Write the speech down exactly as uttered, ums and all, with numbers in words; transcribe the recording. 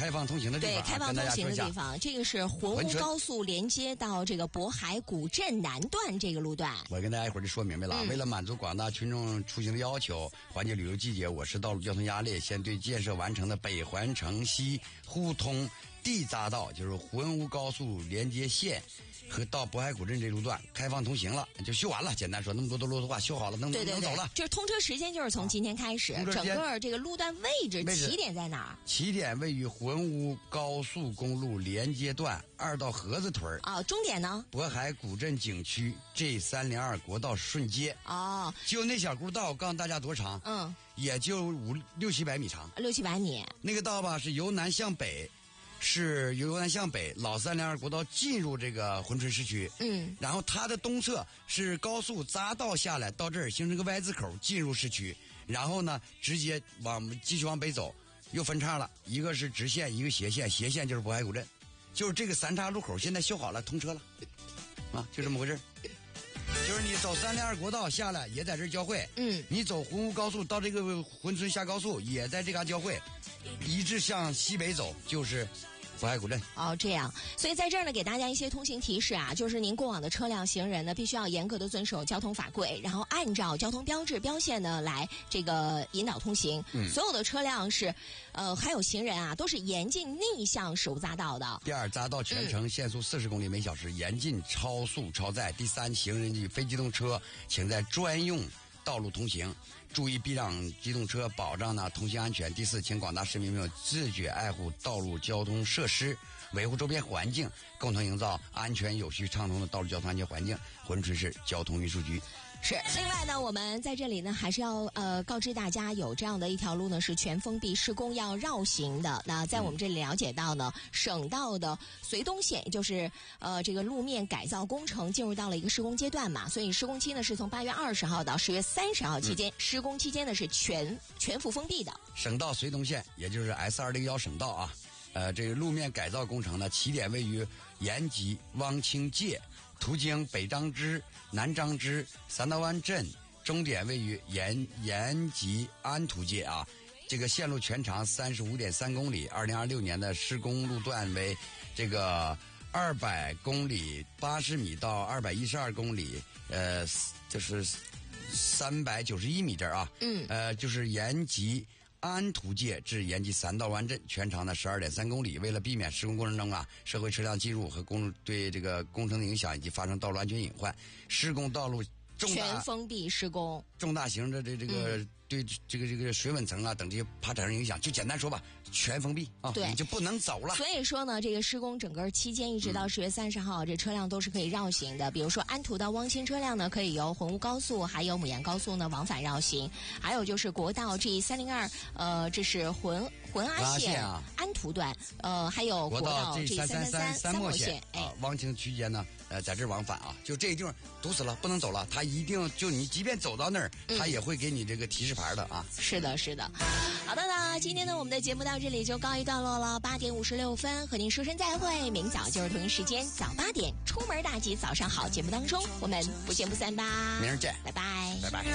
开放通行的地方、啊， 对，开放通行的地方，这个是浑乌高速连接到这个渤海古镇南段这个路段。 我跟大家一会儿就说明白了、嗯、为了满足广大群众出行的要求，缓解旅游季节，我市道路交通压力，先对建设完成的北环城西互通地匝道，就是浑乌高速连接线和到渤海古镇这路段开放通行了，就修完了。简单说，那么多的路的话修好了，能对对对能走了。 就是通车时间就是从今天开始，啊、整个这个路段位置起点在哪儿？ 起点位于浑乌高速公路连接段二道河子屯啊、哦，终点呢？ 渤海古镇景区 G 三零二国道顺街。 哦， 就那小轱辘道，我告诉大家多长？ 嗯， 也就五六七百米长。 六七百米。 那个道吧是由南向北。是由南向北老三零二国道进入这个珲春市区， 嗯， 然后它的东侧是高速匝道下来，到这儿形成个 Y 字口进入市区，然后呢直接往继续往北走，又分叉了，一个是直线，一个斜线，斜线就是渤海古镇，就是这个三岔路口现在修好了，通车了，啊，就这么回事。就是你走三零二国道下来也在这儿交汇， 嗯， 你走浑乌高速到这个珲春下高速也在这嘎交汇，一直向西北走就是渤海古镇。 哦，这样，所以在这儿呢，给大家一些通行提示啊，就是您过往的车辆、行人呢，必须要严格的遵守交通法规，然后按照交通标志标线呢来这个引导通行。嗯，所有的车辆是，呃，还有行人啊，都是严禁逆向驶入匝道的。 第二，匝道全程限速四十公里每小时，严禁超速超载。第三，行人与非机动车请在专用道路通行，注意避让机动车，保障呢通行安全。第四，请广大市民朋友自觉爱护道路交通设施，维护周边环境，共同营造安全有序畅通的道路交通安全环境。珲春市交通运输局。 是，另外呢，我们在这里呢，还是要呃告知大家，有这样的一条路呢是全封闭施工要绕行的。那在我们这里了解到呢，嗯、省道的绥东线，也就是呃这个路面改造工程进入到了一个施工阶段嘛，所以施工期呢是从八月二十号到十月三十号期间，嗯、施工期间呢是全全幅封闭的。 省道绥东线，也就是 S 二零一 省道啊，呃，这个路面改造工程呢，起点位于延吉汪清界。途经北张支、南张支、三道湾镇，终点位于延延吉安图界啊。这个线路全长三十五点三公里，二零二六年的施工路段为这个二百公里八十米到二百一十二公里，呃，就是三百九十一米这儿啊。嗯。呃，就是延吉安图界至延吉三道湾镇，全长呢十二点三公里。为了避免施工过程中啊社会车辆进入和公对这个工程的影响以及发生道路安全隐患，施工道路重大全封闭施工， 重大型的这这个、嗯、对这个这个水稳层啊等这些怕产生影响，就简单说吧，全封闭啊， 对， 你就不能走了。 所以说呢，这个施工整个期间一直到十月三十号，嗯、这车辆都是可以绕行的。比如说安图到汪清车辆呢，可以由浑乌高速还有牡岩高速呢往返绕行，还有就是国道 G 三零二，呃，这是浑浑阿线啊安图段，呃，还有国道 G 三三三三墨线，哎， 啊、汪清区间呢，呃，在这往返啊，就这个地方堵死了，不能走了，他一定就你即便走到那儿，嗯、他也会给你这个提示牌的啊。 是的，是的。好的呢，今天呢，我们的节目到这里就告一段落了。八点五十六分，和您说声再会。明早就是同一时间，早八点出门大吉，早上好节目当中，我们不见不散吧。 明儿见， 拜拜， 拜拜。